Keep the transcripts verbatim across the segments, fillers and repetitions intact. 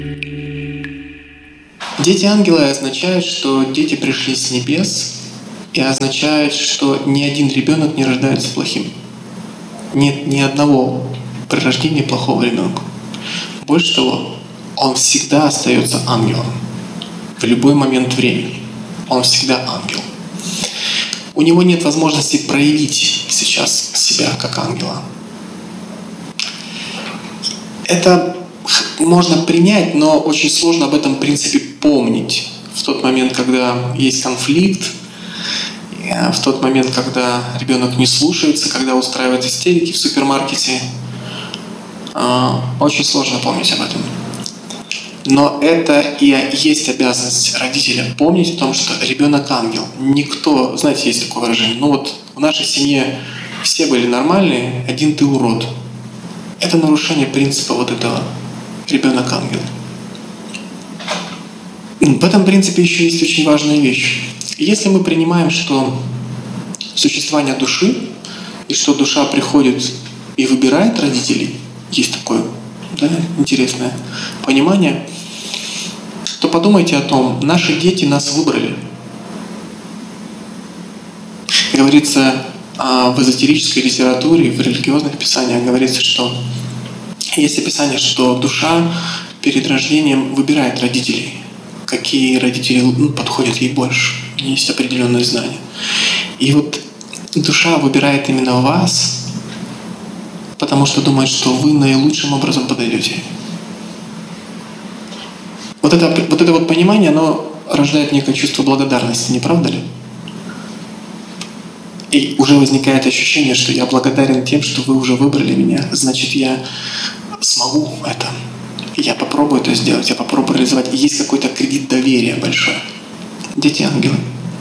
Дети-ангелы означают, что дети пришли с небес, и означает, что ни один ребенок не рождается плохим. Нет ни одного при рождении плохого ребенка. Больше того, он всегда остается ангелом. В любой момент времени. Он всегда ангел. У него нет возможности проявить сейчас себя как ангела. Это можно принять, но очень сложно об этом принципе помнить. В тот момент, когда есть конфликт, в тот момент, когда ребенок не слушается, когда устраивает истерики в супермаркете, очень сложно помнить об этом. Но это и есть обязанность родителя — помнить о том, что ребенок ангел. Никто, знаете, есть такое выражение, ну вот в нашей семье все были нормальные, один ты урод. Это нарушение принципа вот этого ребенок ангел. В этом принципе еще есть очень важная вещь. Если мы принимаем, что существование души, и что душа приходит и выбирает родителей, есть такое, да, интересное понимание, то подумайте о том, наши дети нас выбрали. Говорится в эзотерической литературе, в религиозных писаниях говорится, что есть описание, что душа перед рождением выбирает родителей. Какие родители ну, подходят ей больше. Есть определенные знания. И вот душа выбирает именно вас, потому что думает, что вы наилучшим образом подойдете. Вот это, вот это вот понимание, оно рождает некое чувство благодарности, не правда ли? И уже возникает ощущение, что я благодарен тем, что вы уже выбрали меня, значит, я смогу это. Я попробую это сделать, я попробую реализовать. И есть какой-то кредит доверия большой. Дети-ангелы.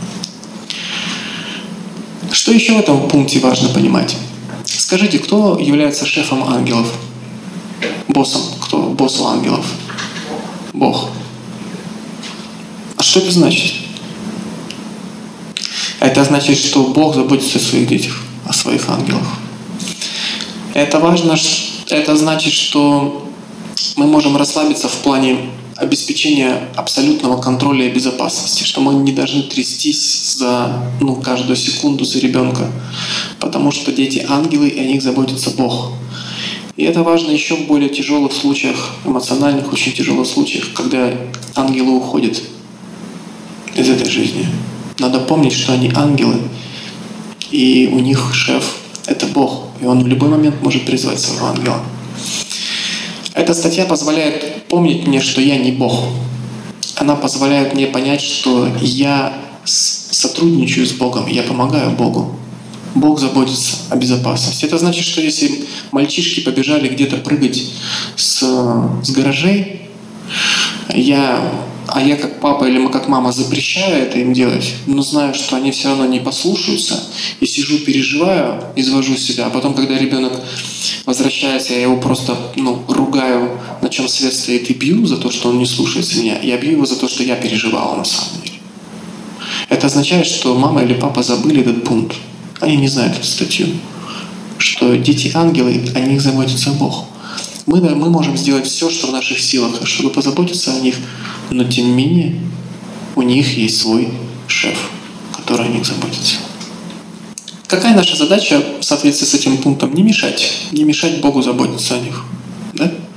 Что еще в этом пункте важно понимать? Скажите, кто является шефом ангелов? Боссом? Кто босс у ангелов? Бог. А что это значит? Это значит, что Бог заботится о своих детях, о своих ангелах. Это важно, это значит, что мы можем расслабиться в плане обеспечения абсолютного контроля и безопасности, что мы не должны трястись за ну, каждую секунду за ребенка, потому что дети ангелы, и о них заботится Бог. И это важно еще в более тяжелых случаях, эмоциональных, очень тяжелых случаях, когда ангелы уходят из этой жизни. Надо помнить, что они ангелы, и у них шеф — это Бог, и он в любой момент может призвать своего ангела. Эта статья позволяет помнить мне, что я не Бог. Она позволяет мне понять, что я сотрудничаю с Богом, я помогаю Богу. Бог заботится о безопасности. Это значит, что если мальчишки побежали где-то прыгать с, с гаражей, я, а я как папа или как мама запрещаю это им делать, но знаю, что они все равно не послушаются, и сижу, переживаю, извожу себя, а потом, когда ребенок возвращается, я его просто ну, ругаю, на чем свет стоит, и бью за то, что он не слушается меня. Я бью его за то, что я переживал на самом деле. Это означает, что мама или папа забыли этот пункт. Они не знают эту статью. Что дети-ангелы, о них заботится Бог. Мы, мы можем сделать все, что в наших силах, чтобы позаботиться о них, но тем не менее у них есть свой шеф, который о них заботится. Какая наша задача в соответствии с этим пунктом? Не мешать. Не мешать Богу заботиться о них. Да?